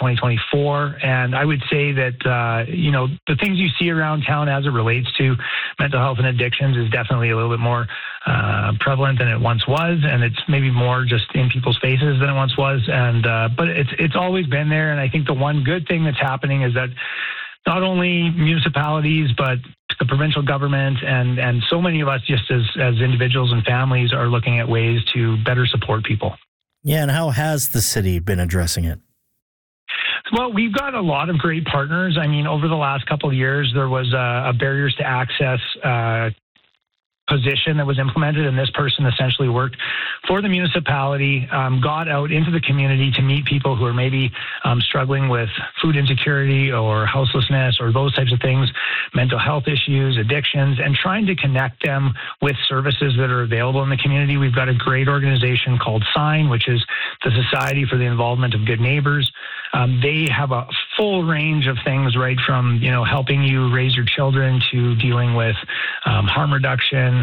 2024. And I would say that, the things you see around town as it relates to mental health and addictions is definitely a little bit more prevalent than it once was. And it's maybe more just in people's faces than it once was. And but it's always been there. And I think the one good thing that's happening is that not only municipalities, but the provincial government and so many of us just as individuals and families are looking at ways to better support people. Yeah, and how has the city been addressing it? Well, we've got a lot of great partners. I mean, over the last couple of years, there was a barriers to access position that was implemented, and this person essentially worked for the municipality, got out into the community to meet people who are maybe struggling with food insecurity or houselessness or those types of things, mental health issues, addictions, and trying to connect them with services that are available in the community. We've got a great organization called SIGN, which is the Society for the Involvement of Good Neighbors. They have a full range of things, right from, helping you raise your children to dealing with harm reduction.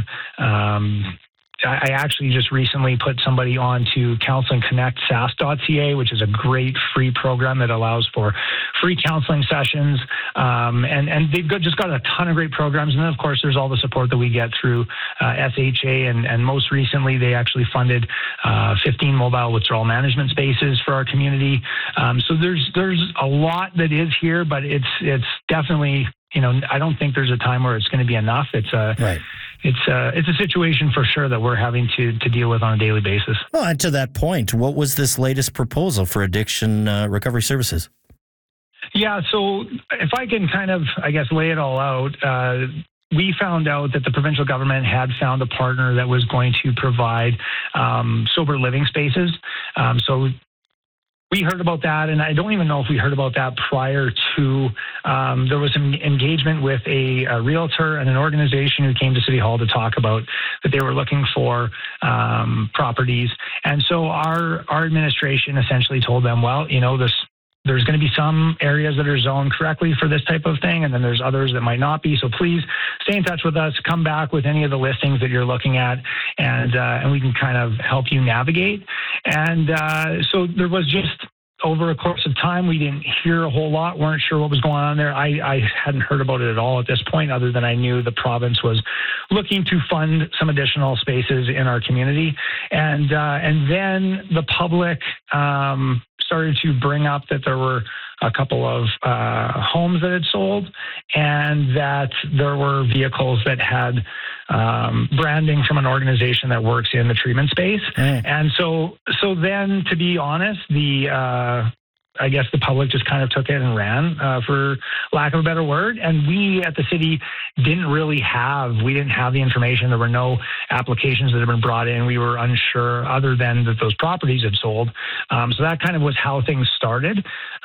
I actually just recently put somebody on to Counseling Connect SAS.ca, which is a great free program that allows for free counseling sessions. And they've just got a ton of great programs. And then, of course, there's all the support that we get through SHA. And most recently, they actually funded 15 mobile withdrawal management spaces for our community. So there's a lot that is here, but it's definitely, I don't think there's a time where it's going to be enough. Right. It's a situation for sure that we're having to deal with on a daily basis. Well, and to that point, what was this latest proposal for addiction recovery services? Yeah, so if I can kind of, lay it all out, we found out that the provincial government had found a partner that was going to provide sober living spaces. So we heard about that, and I don't even know if we heard about that prior to. There was some engagement with a realtor and an organization who came to City Hall to talk about that they were looking for properties. And so our administration essentially told them, well, there's going to be some areas that are zoned correctly for this type of thing, and then there's others that might not be. So please stay in touch with us. Come back with any of the listings that you're looking at, and we can kind of help you navigate. And so there was just over a course of time, we didn't hear a whole lot, weren't sure what was going on there. I hadn't heard about it at all at this point, other than I knew the province was looking to fund some additional spaces in our community. And then the public started to bring up that there were a couple of homes that had sold, and that there were vehicles that had branding from an organization that works in the treatment space. And so then, to be honest, I guess the public just kind of took it and ran, for lack of a better word. And we at the city didn't have the information. There were no applications that had been brought in. We were unsure, other than that those properties had sold. So that kind of was how things started.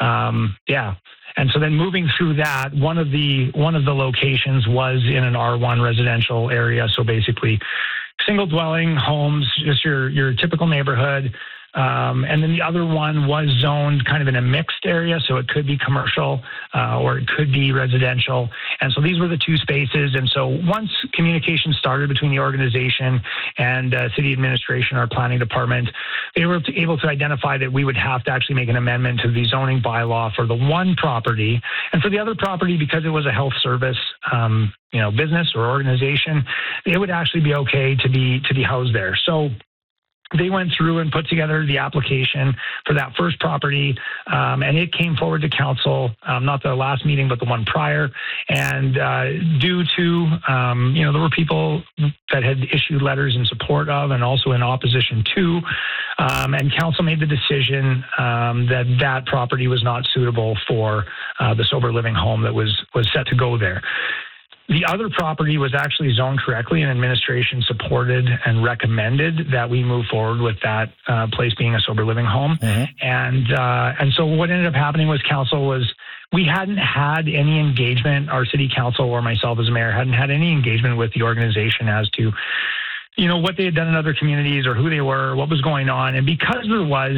And so then moving through that, one of the locations was in an R1 residential area. So basically single dwelling homes, just your typical neighborhood. And then the other one was zoned kind of in a mixed area, so it could be commercial or it could be residential. And so these were the two spaces. And so once communication started between the organization and city administration, our planning department, they were able to identify that we would have to actually make an amendment to the zoning bylaw for the one property. And for the other property, because it was a health service business or organization, it would actually be okay to be housed there. So they went through and put together the application for that first property, and it came forward to council, not the last meeting, but the one prior. And due to, there were people that had issued letters in support of and also in opposition to, and council made the decision that property was not suitable for the sober living home that was set to go there. The other property was actually zoned correctly, and administration supported and recommended that we move forward with that place being a sober living home. And so what ended up happening was we hadn't had any engagement, our city council or myself as a mayor hadn't had any engagement with the organization as to what they had done in other communities or who they were, what was going on. And because there was,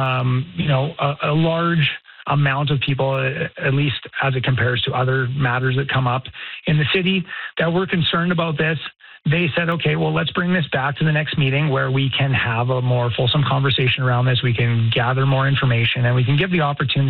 a large amount of people, at least as it compares to other matters that come up in the city, that were concerned about this, they said, okay, well, let's bring this back to the next meeting where we can have a more fulsome conversation around this. We can gather more information, and we can give the opportunity